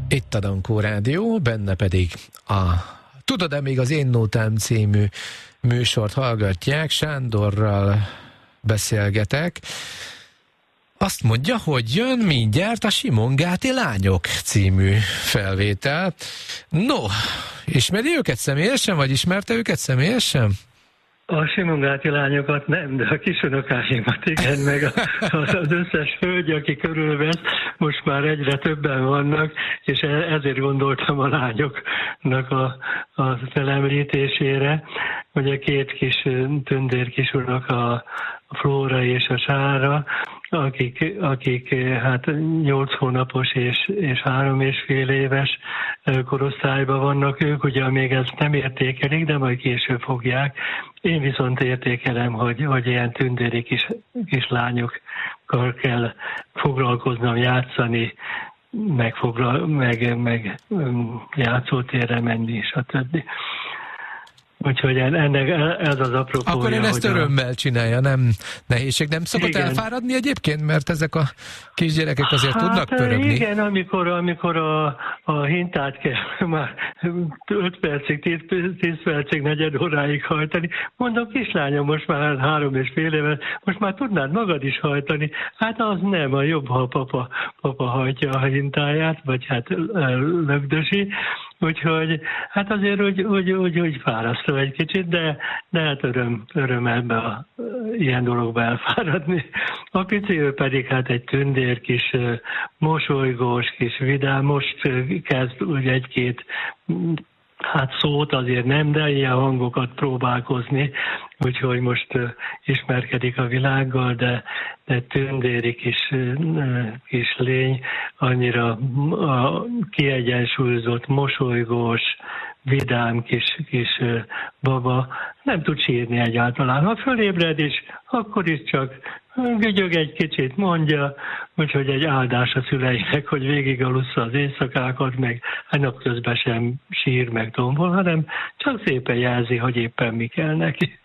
Itt a Dankó Rádió, benne pedig a Tudod-e még az Én Nótám című műsort hallgatják, Sándorral beszélgetek. Azt mondja, hogy jön mindjárt a Simongáti Lányok című felvétel. No, ismeri őket személyesen, vagy ismerte őket személyesen? A Simongáti Lányokat nem, de a kisunokáimat igen, meg az összes hölgy, aki körülvesz, most már egyre többen vannak, és ezért gondoltam a lányoknak a felemlítésére, hogy a két kis tündérkisunok, a Flóra és a Sára, akik hát 8 hónapos és 3,5 éves korosztályban vannak ők, ugye még ezt nem értékelik, de majd később fogják. Én viszont értékelem, hogy ilyen tündéri kis lányokkal kell foglalkoznom, játszani, meg játszótérre menni, stb. Úgyhogy ez az apropója. Akkor én ezt örömmel csinálja, nem nehézség. Nem szokott elfáradni egyébként, mert ezek a kisgyerekek azért tudnak pörögni? Igen, amikor a hintát kell már 5 percig, 10 percig, negyed óráig hajtani. Mondom, kislányom, most már 3,5 éves, most már tudnád magad is hajtani. Hát az nem, a jobb, ha papa hajtja a hintáját, vagy hát lögdösi. Úgyhogy hát azért úgy fárasztó egy kicsit, de hát öröm ebbe ilyen dologba elfáradni. A pici ő pedig hát egy tündér kis mosolygós, kis vidám, most kezd úgy egy-két hát szót azért nem, de ilyen hangokat próbálkozni, úgyhogy most ismerkedik a világgal, de tündéri kis lény, annyira kiegyensúlyozott, mosolygós, vidám kis baba, nem tud sírni egyáltalán. Ha fölébred is, akkor is csak gügyög egy kicsit, mondja, úgyhogy egy áldás a szüleinek, hogy végigalussza az éjszakákat, meg napközben sem sír, meg tombol, hanem csak szépen jelzi, hogy éppen mi kell neki.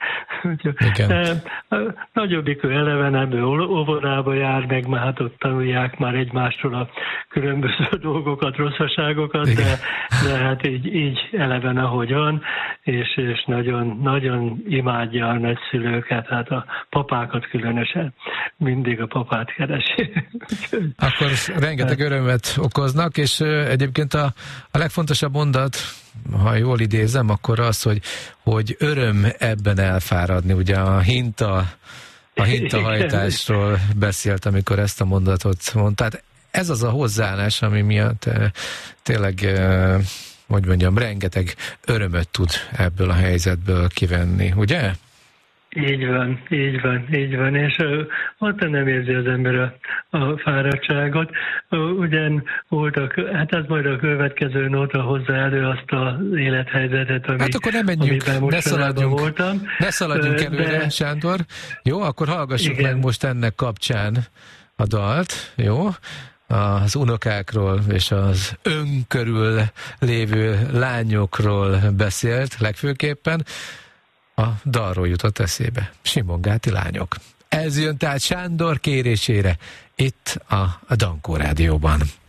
Nagyobbik ő elevenebb, ő óvodába jár, meg már hát ott tanulják már egymástól a különböző dolgokat, rosszaságokat, de hát így eleven, ahogy van, és nagyon, nagyon imádja a nagyszülőket, hát a papákat különösen. Mindig a papát keresi. Akkor rengeteg örömet okoznak, és egyébként a legfontosabb mondat, ha jól idézem, akkor az, hogy öröm ebben elfáradni. Ugye a hintahajtásról beszélt, amikor ezt a mondatot mondta. Tehát ez az a hozzáállás, ami miatt tényleg, hogy mondjam, rengeteg örömöt tud ebből a helyzetből kivenni, ugye? Így van, és ott nem érzi az ember a fáradtságot. Ugyan voltak, hát ez majd a következő nóta hozza elő azt az élethelyzetet, hát akkor nem menjünk, ne szaladjunk előre, Sándor. Jó, akkor hallgassuk meg most ennek kapcsán a dalt, jó? Az unokákról és az önkörül lévő lányokról beszélt legfőképpen. A dalról jutott eszébe. Simongáti Lányok. Ez jön tehát Sándor kérésére itt a Dankó Rádióban.